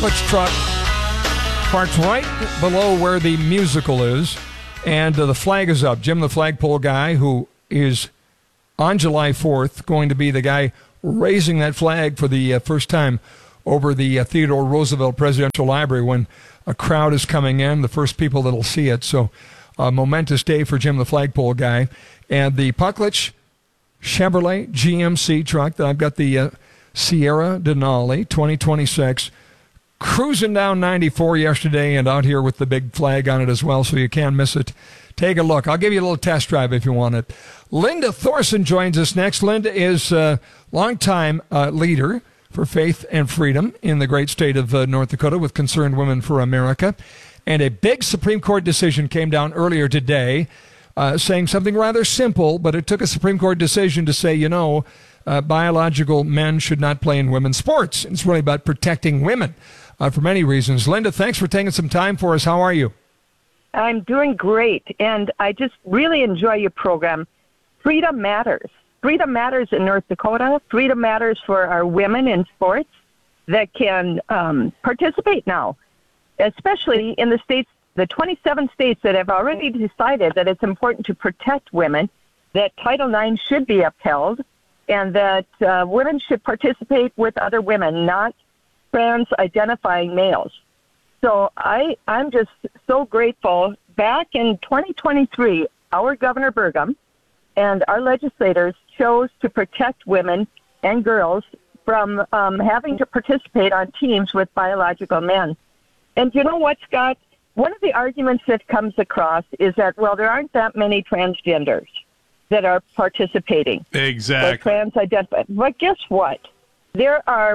Push truck parked right below where the musical is, and the flag is up. Jim, the flagpole guy, who is on July 4th going to be the guy raising that flag for the first time over the Theodore Roosevelt Presidential Library when a crowd is coming in, the first people that'll see it. So a momentous day for Jim, the flagpole guy. And the Pucklich Chevrolet GMC truck that I've got, the Sierra Denali 2026, cruising down 94 yesterday and out here with the big flag on it as well, so you can't miss it. Take a look. I'll give you a little test drive if you want it. Linda Thorson joins us next. Linda is a longtime leader for faith and freedom in the great state of North Dakota with Concerned Women for America. And a big Supreme Court decision came down earlier today saying something rather simple, but it took a Supreme Court decision to say, biological men should not play in women's sports. It's really about protecting women for many reasons. Linda, thanks for taking some time for us. How are you? I'm doing great, and I just really enjoy your program. Freedom matters. Freedom matters in North Dakota. Freedom matters for our women in sports that can participate now, especially in the states, the 27 states that have already decided that it's important to protect women, that Title IX should be upheld, and that women should participate with other women, not trans-identifying males. So I'm just so grateful. Back in 2023, our Governor Burgum and our legislators chose to protect women and girls from having to participate on teams with biological men. And you know what, Scott? One of the arguments that comes across is that, well, there aren't that many transgenders that are participating. Exactly. Or trans-identified. But guess what? There are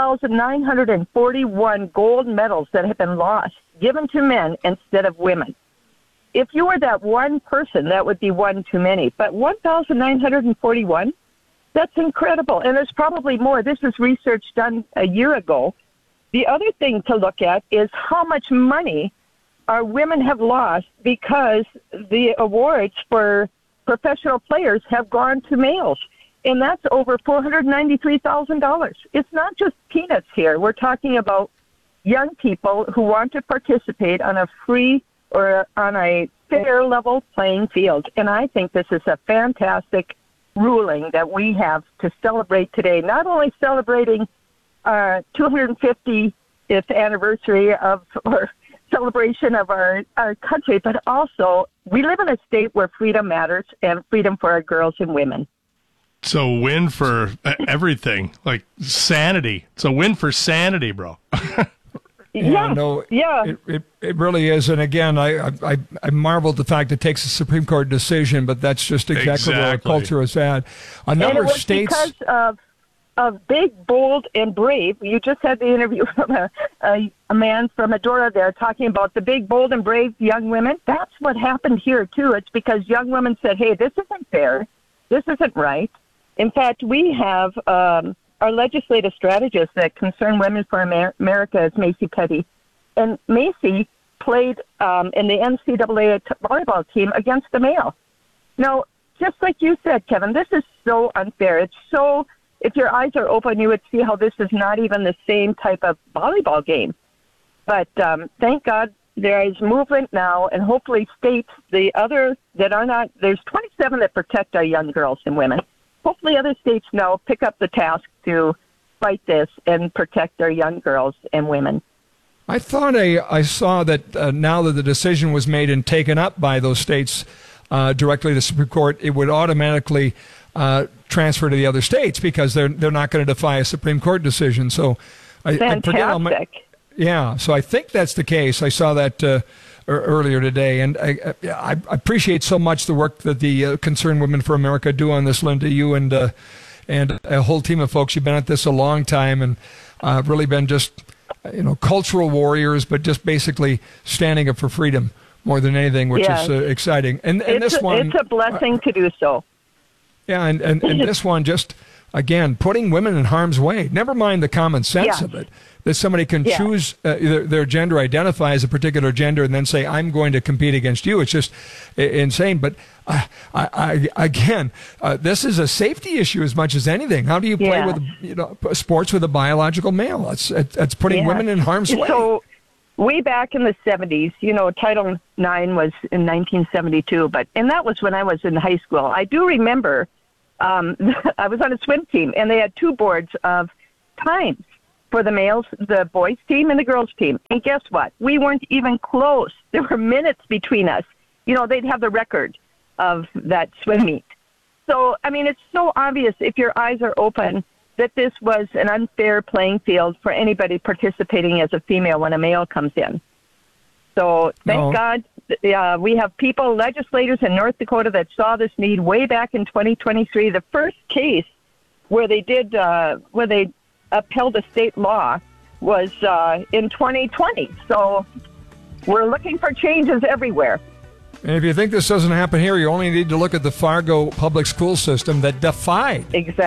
1,941 gold medals that have been lost, given to men instead of women. If you were that one person, that would be one too many. But 1,941, that's incredible. And there's probably more. This is research done a year ago. The other thing to look at is how much money our women have lost because the awards for professional players have gone to males. And that's over $493,000. It's not just peanuts here. We're talking about young people who want to participate on a free or on a fair level playing field. And I think this is a fantastic ruling that we have to celebrate today. Not only celebrating our 250th anniversary of or celebration of our country, but also we live in a state where freedom matters and freedom for our girls and women. It's a win for everything, like sanity. It's a win for sanity, bro. It really is. And again, I marvel at the fact it takes a Supreme Court decision, but that's just exactly where our culture is at. A number of states, because of big, bold, and brave. You just had the interview from a man from Medora there talking about the big, bold, and brave young women. That's what happened here, too. It's because young women said, hey, this isn't fair. This isn't right. In fact, we have our legislative strategist that Concerned Women for America is Macy Petty. And Macy played in the NCAA volleyball team against a male. Now, just like you said, Kevin, this is so unfair. It's so, if your eyes are open, you would see how this is not even the same type of volleyball game. But thank God there is movement now, and hopefully states, the other that are not, there's 27 that protect our young girls and women. Hopefully other states now pick up the task to fight this and protect our young girls and women. I thought I saw that now that the decision was made and taken up by those states directly to the Supreme Court, it would automatically transfer to the other states because they're not going to defy a Supreme Court decision. So Fantastic. So I think that's the case. I saw that earlier today, and I appreciate so much the work that the Concerned Women for America do on this, Linda. You and a whole team of folks. You've been at this a long time, and really been just cultural warriors, but just basically standing up for freedom more than anything, which is exciting. And it's a blessing to do so. Yeah, and this one just again putting women in harm's way. Never mind the common sense of it. that somebody can choose their gender, identify as a particular gender, and then say, I'm going to compete against you. It's just insane. But again, this is a safety issue as much as anything. How do you play with sports with a biological male? It's putting women in harm's way. So way back in the 70s, Title IX was in 1972, and that was when I was in high school. I do remember I was on a swim team, and they had 2 boards of times for the males, the boys team, and the girls team. And guess what? We weren't even close. There were minutes between us. They'd have the record of that swim meet. So, I mean, it's so obvious if your eyes are open that this was an unfair playing field for anybody participating as a female when a male comes in. So, thank God we have people, legislators in North Dakota that saw this need way back in 2023. The first case where they did, where they upheld a state law was in 2020. So we're looking for changes everywhere. And if you think this doesn't happen here, you only need to look at the Fargo public school system that defied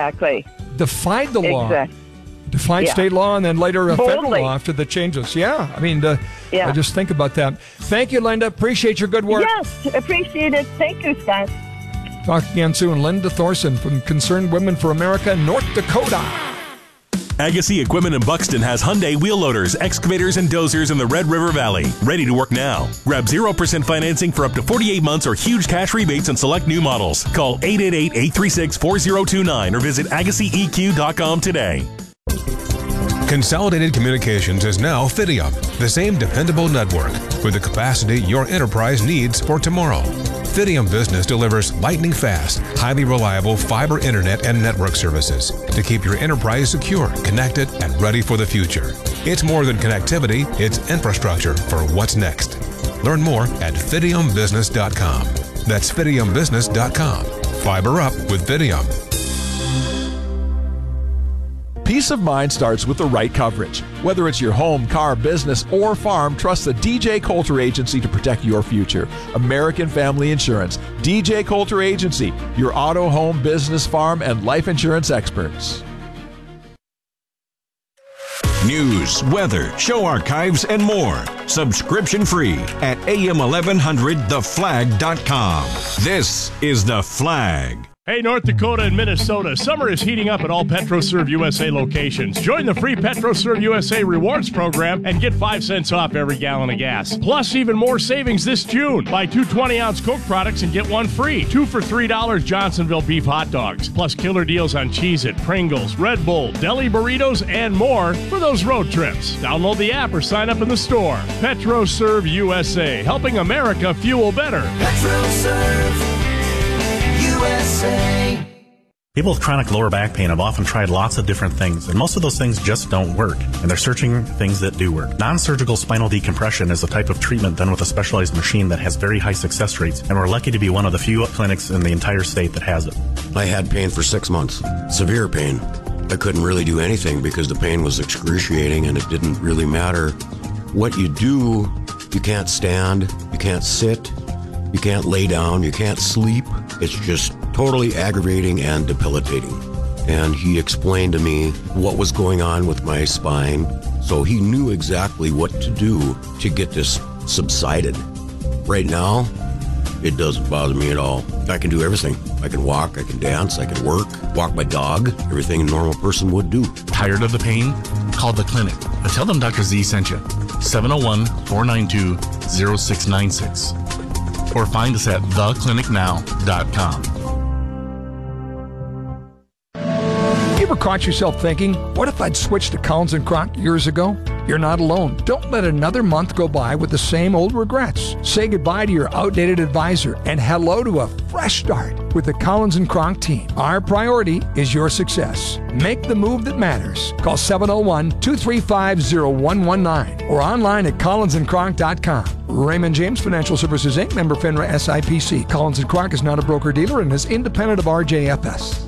the law. Defied state law and then later a federal law after the changes. Yeah, I mean, just think about that. Thank you, Linda. Appreciate your good work. Yes, appreciate it. Thank you, Scott. Talk again soon. Linda Thorson from Concerned Women for America, North Dakota. Agassi Equipment in Buxton has Hyundai wheel loaders, excavators, and dozers in the Red River Valley. Ready to work now. Grab 0% financing for up to 48 months or huge cash rebates on select new models. Call 888-836-4029 or visit AgassiEQ.com today. Consolidated Communications is now Fidium, the same dependable network with the capacity your enterprise needs for tomorrow. Fidium Business delivers lightning-fast, highly reliable fiber internet and network services to keep your enterprise secure, connected, and ready for the future. It's more than connectivity, it's infrastructure for what's next. Learn more at FidiumBusiness.com. That's FidiumBusiness.com. Fiber up with Fidium. Peace of mind starts with the right coverage. Whether it's your home, car, business, or farm, trust the DJ Coulter Agency to protect your future. American Family Insurance. DJ Coulter Agency, your auto, home, business, farm, and life insurance experts. News, weather, show archives, and more. Subscription free at AM1100theflag.com. This is The Flag. Hey, North Dakota and Minnesota, summer is heating up at all PetroServe USA locations. Join the free PetroServe USA Rewards program and get 5 cents off every gallon of gas. Plus, even more savings this June. Buy 2 20-ounce Coke products and get 1 free. 2 for $3 Johnsonville beef hot dogs. Plus, killer deals on Cheez-It, Pringles, Red Bull, deli burritos, and more for those road trips. Download the app or sign up in the store. PetroServe USA, helping America fuel better. PetroServe USA. People with chronic lower back pain have often tried lots of different things, and most of those things just don't work, and they're searching things that do work. Non-surgical spinal decompression is a type of treatment done with a specialized machine that has very high success rates, and we're lucky to be one of the few clinics in the entire state that has it. I had pain for 6 months, severe pain. I couldn't really do anything because the pain was excruciating, and it didn't really matter what you do. You can't stand, you can't sit, you can't lay down, you can't sleep. It's just totally aggravating and debilitating. And he explained to me what was going on with my spine, so he knew exactly what to do to get this subsided. Right now, it doesn't bother me at all. I can do everything. I can walk, I can dance, I can work, walk my dog, everything a normal person would do. Tired of the pain? Call the clinic and tell them Dr. Z sent you. 701-492-0696. Or find us at theclinicnow.com. You ever caught yourself thinking, what if I'd switched to Collins & Kronk years ago? You're not alone. Don't let another month go by with the same old regrets. Say goodbye to your outdated advisor and hello to a fresh start with the Collins & Kronk team. Our priority is your success. Make the move that matters. Call 701-235-0119 or online at collinsandkronk.com. Raymond James Financial Services, Inc., member FINRA SIPC. Collins & Kronk is not a broker-dealer and is independent of RJFS.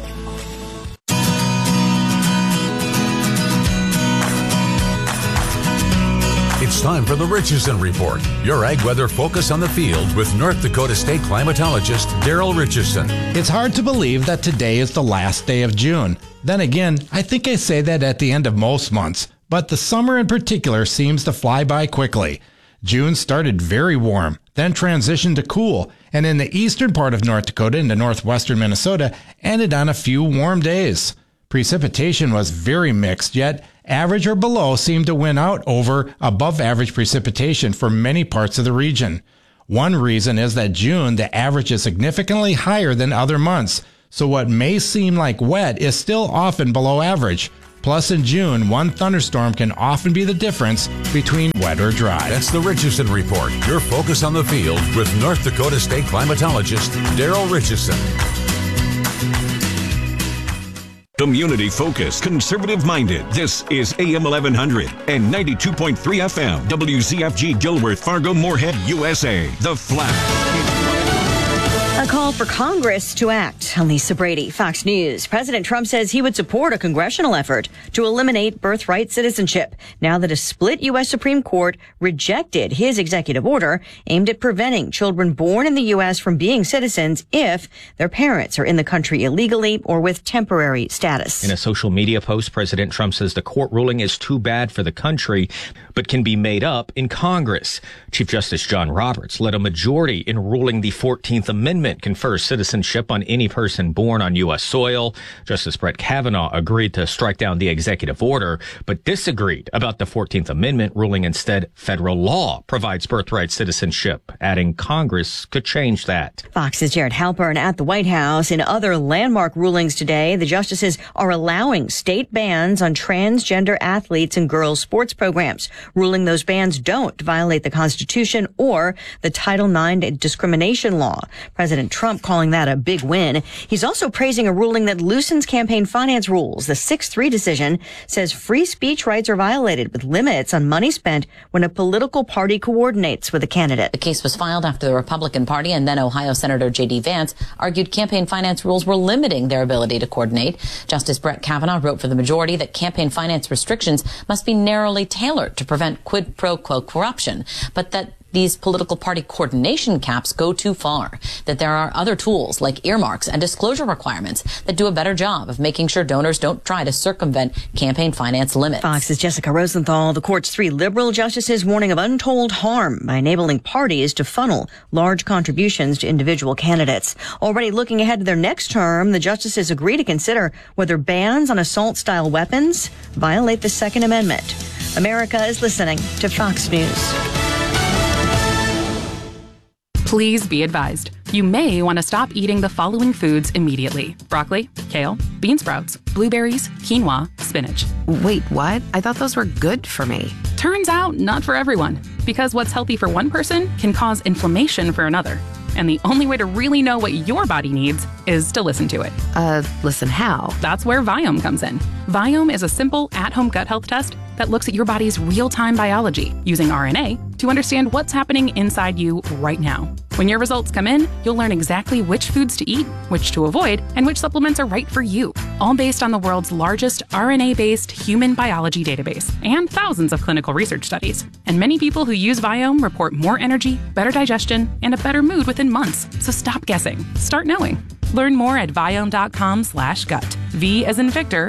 It's time for the Richardson Report, your ag weather focus on the field with North Dakota State climatologist Daryl Richardson. It's hard to believe that today is the last day of June. Then again, I think I say that at the end of most months. but the summer in particular seems to fly by quickly. June started very warm, then transitioned to cool, and in the eastern part of North Dakota into northwestern Minnesota ended on a few warm days. Precipitation was very mixed, yet average or below seemed to win out over above average precipitation for many parts of the region. One reason is that June, the average is significantly higher than other months, so what may seem like wet is still often below average. Plus, in June, one thunderstorm can often be the difference between wet or dry. That's the Richardson Report, your focus on the field with North Dakota State climatologist Daryl Richardson. Community focused, conservative minded. This is AM 1100 and 92.3 FM. WZFG Gilworth, Fargo, Moorhead, USA. The Flash. A call for Congress to act. I'm Lisa Brady, Fox News. President Trump says he would support a congressional effort to eliminate birthright citizenship now that a split U.S. Supreme Court rejected his executive order aimed at preventing children born in the U.S. from being citizens if their parents are in the country illegally or with temporary status. In a social media post, President Trump says the court ruling is too bad for the country, but can be made up in Congress. Chief Justice John Roberts led a majority in ruling the 14th Amendment confers citizenship on any person born on U.S. soil. Justice Brett Kavanaugh agreed to strike down the executive order, but disagreed about the 14th Amendment, ruling instead federal law provides birthright citizenship, adding Congress could change that. Fox's Jared Halpern at the White House. In other landmark rulings today, the justices are allowing state bans on transgender athletes and girls' sports programs, ruling those bans don't violate the Constitution or the Title IX discrimination law. President Trump calling that a big win. He's also praising a ruling that loosens campaign finance rules. The 6-3 decision says free speech rights are violated with limits on money spent when a political party coordinates with a candidate. The case was filed after the Republican Party and then Ohio Senator J.D. Vance argued campaign finance rules were limiting their ability to coordinate. Justice Brett Kavanaugh wrote for the majority that campaign finance restrictions must be narrowly tailored to prevent quid pro quo corruption, but that these political party coordination caps go too far, that there are other tools like earmarks and disclosure requirements that do a better job of making sure donors don't try to circumvent campaign finance limits. Fox's Jessica Rosenthal. The court's 3 liberal justices warning of untold harm by enabling parties to funnel large contributions to individual candidates. Already looking ahead to their next term, the justices agree to consider whether bans on assault-style weapons violate the Second Amendment. America is listening to Fox News. Please be advised, you may want to stop eating the following foods immediately. Broccoli, kale, bean sprouts, blueberries, quinoa, spinach. Wait, what? I thought those were good for me. Turns out, not for everyone. Because what's healthy for one person can cause inflammation for another. And the only way to really know what your body needs is to listen to it. Listen how? That's where Viome comes in. Viome is a simple at-home gut health test that looks at your body's real-time biology using RNA to understand what's happening inside you right now. When your results come in, you'll learn exactly which foods to eat, which to avoid, and which supplements are right for you. All based on the world's largest RNA-based human biology database and thousands of clinical research studies. And many people who use Viome report more energy, better digestion, and a better mood within months. So stop guessing. Start knowing. Learn more at Viome.com/gut. V as in Victor,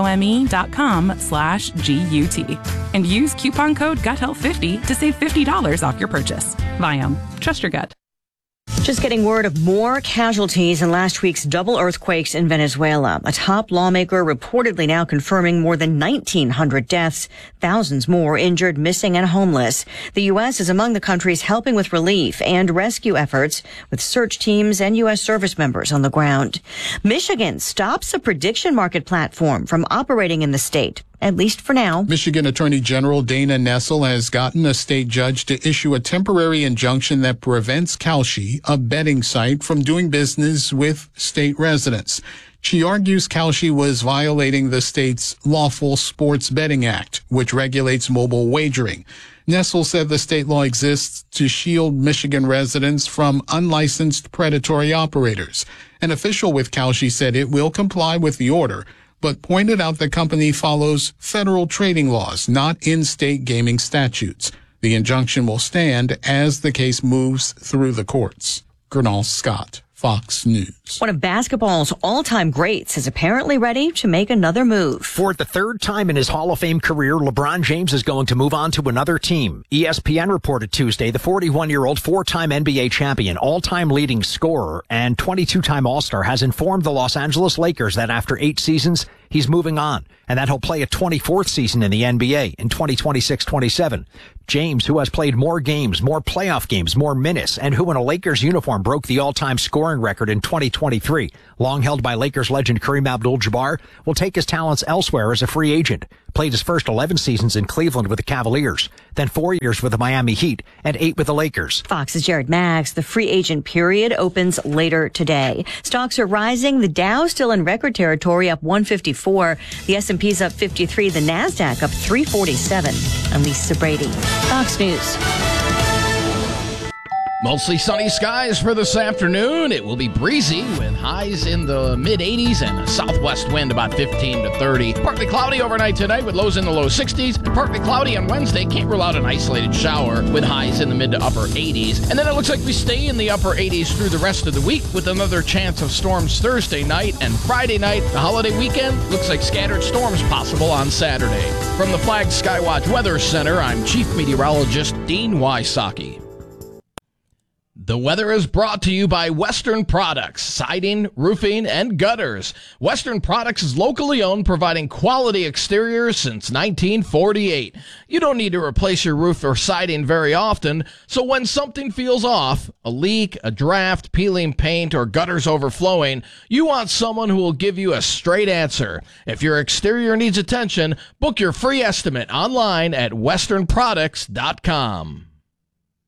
IOME.com/GUT. And use coupon code GUTHEALTH50 to save $50 off your purchase. Viome. Trust your gut. Just getting word of more casualties in last week's double earthquakes in Venezuela. A top lawmaker reportedly now confirming more than 1,900 deaths, thousands more injured, missing, and homeless. The U.S. is among the countries helping with relief and rescue efforts with search teams and U.S. service members on the ground. Michigan stops a prediction market platform from operating in the state, at least for now. Michigan Attorney General Dana Nessel has gotten a state judge to issue a temporary injunction that prevents Kalshi, a betting site, from doing business with state residents. She argues Kalshi was violating the state's Lawful Sports Betting Act, which regulates mobile wagering. Nessel said the state law exists to shield Michigan residents from unlicensed predatory operators. An official with Kalshi said it will comply with the order, but pointed out the company follows federal trading laws, not in-state gaming statutes. The injunction will stand as the case moves through the courts. Gernal Scott, Fox News. One of basketball's all-time greats is apparently ready to make another move. For the third time in his Hall of Fame career, LeBron James is going to move on to another team. ESPN reported Tuesday the 41-year-old four-time NBA champion, all-time leading scorer, and 22-time All-Star has informed the Los Angeles Lakers that after 8 seasons, he's moving on, and that he'll play a 24th season in the NBA in 2026-27. James, who has played more games, more playoff games, more minutes, and who in a Lakers uniform broke the all-time scoring record in 2023, long held by Lakers legend Kareem Abdul-Jabbar, will take his talents elsewhere as a free agent. Played his first 11 seasons in Cleveland with the Cavaliers, then 4 years with the Miami Heat, and 8 with the Lakers. Fox's Jared Max. The free agent period opens later today. Stocks are rising. The Dow still in record territory, up 154. The S&P's up 53. The NASDAQ up 347. I'm Lisa Brady, Fox News. Mostly sunny skies for this afternoon. It will be breezy with highs in the mid-80s and a southwest wind about 15 to 30. Partly cloudy overnight tonight with lows in the low 60s. And partly cloudy on Wednesday. Can't rule out an isolated shower with highs in the mid to upper 80s. And then it looks like we stay in the upper 80s through the rest of the week with another chance of storms Thursday night and Friday night. The holiday weekend looks like scattered storms possible on Saturday. From the Flag Skywatch Weather Center, I'm Chief Meteorologist Dean Wysocki. The weather is brought to you by Western Products, siding, roofing, and gutters. Western Products is locally owned, providing quality exteriors since 1948. You don't need to replace your roof or siding very often, so when something feels off, a leak, a draft, peeling paint, or gutters overflowing, you want someone who will give you a straight answer. If your exterior needs attention, book your free estimate online at westernproducts.com.